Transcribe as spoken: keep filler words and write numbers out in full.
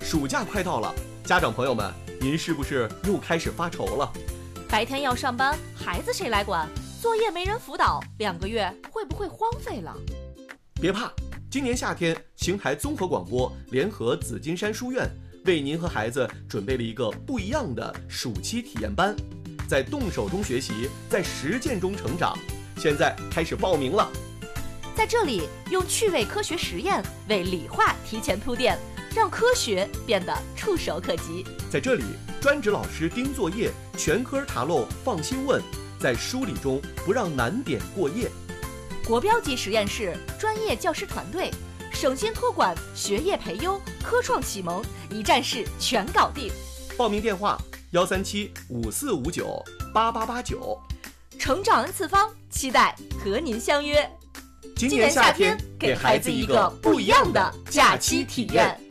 暑假快到了，家长朋友们，您是不是又开始发愁了？ 白天要上班，孩子谁来管？作业没人辅导，两个月会不会荒废了？ 别怕，今年夏天，邢台综合广播联合紫金山书院，为您和孩子准备了一个不一样的暑期体验班，在动手中学习，在实践中成长。现在开始报名了。 在这里，用趣味科学实验为理化提前铺垫，让科学变得触手可及。 在这里，专职老师盯作业，全科查漏放心问，在梳理中不让难点过夜。 国标级实验室，专业教师团队，省心托管，学业培优，科创启蒙，一站式全搞定。 报名电话：幺三七五四五九八八八九。 成长 N 次方，期待和您相约。 今年夏天，给孩子一个不一样的假期体验。